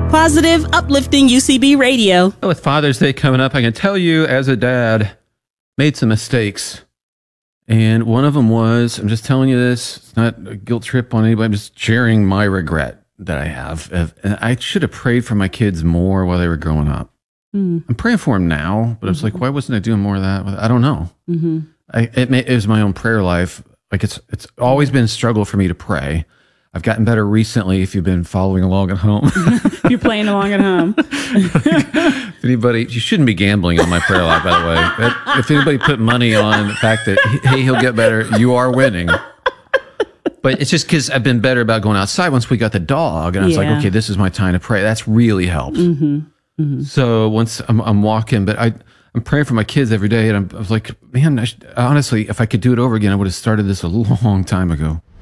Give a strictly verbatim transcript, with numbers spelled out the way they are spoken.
Positive, uplifting U C B radio. With Father's Day coming up, I can tell you as a dad, made some mistakes. And one of them was, I'm just telling you this, it's not a guilt trip on anybody, I'm just sharing my regret that I have. And I should have prayed for my kids more while they were growing up. Mm. I'm praying for them now, but I was like, why wasn't I doing more of that? I don't know. Mm-hmm. I, it, may, it was my own prayer life. Like it's it's always been a struggle for me to pray. I've gotten better recently if you've been following along at home. You're playing along at home. If anybody, you shouldn't be gambling on my prayer life, by the way. But if anybody put money on the fact that, hey, he'll get better, you are winning. But it's just because I've been better about going outside once we got the dog. And I was yeah. like, okay, this is my time to pray. That's really helped. Mm-hmm. Mm-hmm. So once I'm, I'm walking, but I, I'm praying for my kids every day. And I'm, I was like, man, I should, honestly, if I could do it over again, I would have started this a long time ago.